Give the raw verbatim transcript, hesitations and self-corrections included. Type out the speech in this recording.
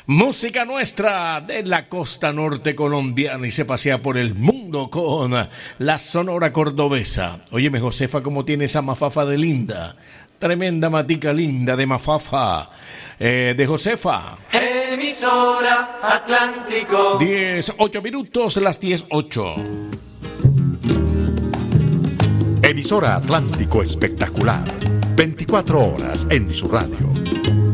Música nuestra de la costa norte colombiana y se pasea por el mundo con la Sonora Cordobesa. Óyeme, Josefa, ¿cómo tiene esa mafafa de linda? Tremenda matica linda de mafafa eh, de Josefa. Emisora Atlántico. Diez, ocho minutos, las diez, ocho. Emisora Atlántico Espectacular. veinticuatro horas en su radio.